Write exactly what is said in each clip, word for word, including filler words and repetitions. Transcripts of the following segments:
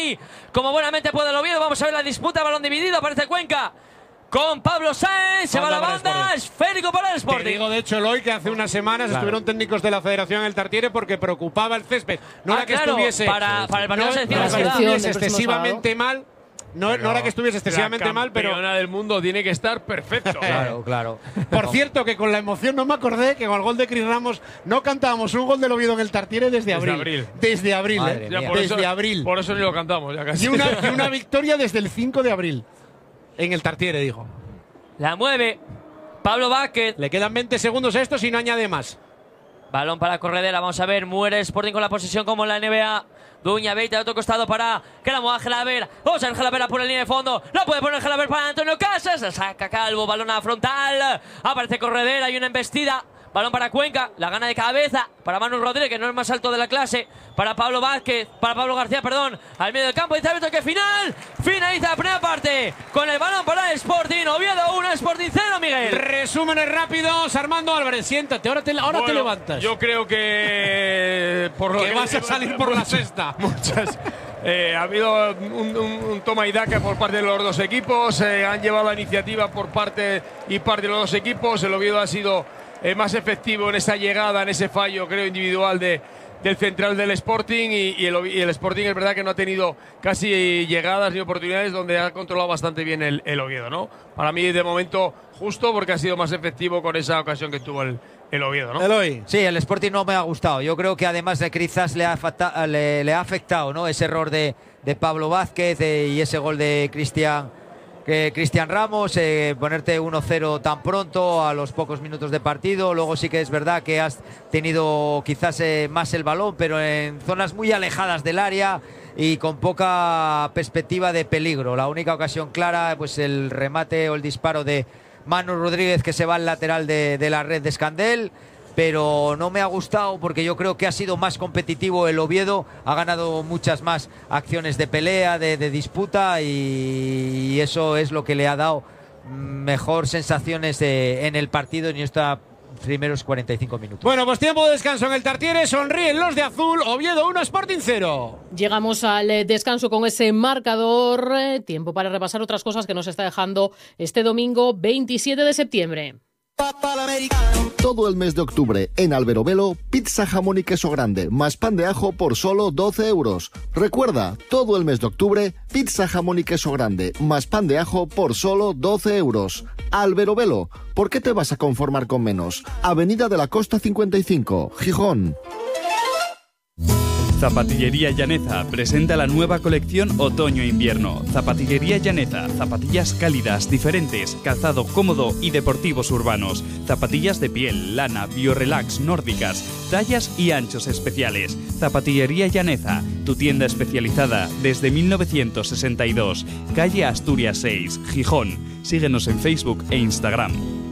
ahí como buenamente puede el Oviedo. Vamos a ver la disputa, balón dividido, aparece Cuenca con Pablo Sáenz, se va la banda, esférico para el Sporting. Te digo, de hecho, Eloy, que hace unas semanas claro. estuvieron técnicos de la Federación en el Tartiere porque preocupaba el césped. No ah, era que claro, estuviese para, para el partido no, de selección, no, la que estuviese excesivamente mal. No, pero no era que estuviese excesivamente mal, pero la campeona del mundo tiene que estar perfecto. Claro, claro. Por cierto, que con la emoción no me acordé que con el gol de Cris Ramos no cantábamos un gol del Oviedo en el Tartiere desde abril. Desde abril. Desde abril, eh. Ya, por desde eso, abril. Por eso ni lo cantamos ya casi. Y una, y una victoria desde el cinco de abril. En el Tartiere, digo. La mueve Pablo Vázquez. Le quedan veinte segundos a esto si no añade más. Balón para Corredera, vamos a ver, muere Sporting con la posesión como en la N B A. Duña, veinte, al otro costado para Cramo, Ángel Aver. Vamos a ver Gelaber por la línea de fondo. La puede poner Gelaber para Antonio Casas. La saca Calvo, balón a frontal. Aparece Corredera, hay una embestida. Balón para Cuenca, la gana de cabeza para Manu Rodríguez, que no es más alto de la clase. Para Pablo Vázquez, para Pablo García, perdón. Al medio del campo, dice árbitro que final. Finaliza la primera parte con el balón para el Sporting. Oviedo uno, Sporting cero, Miguel. Resúmenes rápidos, Armando Álvarez. Siéntate, ahora te, ahora bueno, te levantas. Yo creo que por lo que, que vas a salir por la sexta. Muchas. Eh, ha habido un, un, un toma y daca por parte de los dos equipos. Eh, han llevado la iniciativa por parte y parte de los dos equipos. El Oviedo ha sido eh, más efectivo en esa llegada, en ese fallo, creo, individual de, del central del Sporting. Y, y, el, y el Sporting es verdad que no ha tenido casi llegadas ni oportunidades, donde ha controlado bastante bien el, el Oviedo, ¿no? Para mí, de momento, justo porque ha sido más efectivo con esa ocasión que tuvo el, el Oviedo, ¿no? Eloy. Sí, el Sporting no me ha gustado. Yo creo que además de quizás le ha, le, le ha afectado, ¿no? Ese error de, de Pablo Vázquez eh, y ese gol de Cristian eh, Cristian Ramos, eh, ponerte uno cero tan pronto a los pocos minutos de partido. Luego sí que es verdad que has tenido quizás eh, más el balón, pero en zonas muy alejadas del área y con poca perspectiva de peligro. La única ocasión clara, pues el remate o el disparo de Manu Rodríguez, que se va al lateral de, de la red de Escandel, pero no me ha gustado porque yo creo que ha sido más competitivo el Oviedo, ha ganado muchas más acciones de pelea, de, de disputa, y, y eso es lo que le ha dado mejor sensaciones de, en el partido en estos primeros cuarenta y cinco minutos. Bueno, pues tiempo de descanso en el Tartiere, sonríen los de azul, Oviedo uno, Sporting cero. Llegamos al descanso con ese marcador, tiempo para repasar otras cosas que nos está dejando este domingo veintisiete de septiembre. Todo el mes de octubre en Alberobelo, pizza jamón y queso grande más pan de ajo por solo doce euros. Recuerda, todo el mes de octubre, pizza jamón y queso grande más pan de ajo por solo doce euros. Alberobelo, ¿por qué te vas a conformar con menos? Avenida de la Costa cincuenta y cinco, Gijón. Zapatillería Llaneza presenta la nueva colección Otoño-Invierno. Zapatillería Llaneza, zapatillas cálidas, diferentes, calzado cómodo y deportivos urbanos. Zapatillas de piel, lana, biorelax, nórdicas, tallas y anchos especiales. Zapatillería Llaneza, tu tienda especializada desde mil novecientos sesenta y dos. Calle Asturias seis, Gijón. Síguenos en Facebook e Instagram.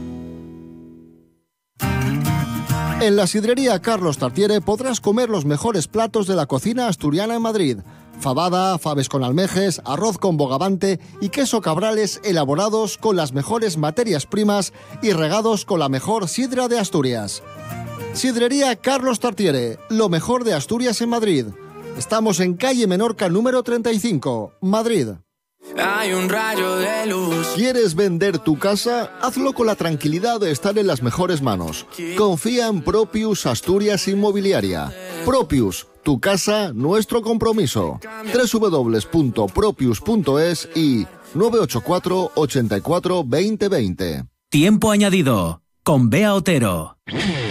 En la sidrería Carlos Tartiere podrás comer los mejores platos de la cocina asturiana en Madrid. Fabada, faves con almejes, arroz con bogavante y queso cabrales elaborados con las mejores materias primas y regados con la mejor sidra de Asturias. Sidrería Carlos Tartiere, lo mejor de Asturias en Madrid. Estamos en calle Menorca número treinta y cinco, Madrid. Hay un rayo de luz. ¿Quieres vender tu casa? Hazlo con la tranquilidad de estar en las mejores manos. Confía en Propius Asturias Inmobiliaria. Propius, tu casa, nuestro compromiso. doble u doble u doble u punto propius punto es y nueve ocho cuatro, ochenta y cuatro, veinte veinte. Tiempo añadido con Bea Otero.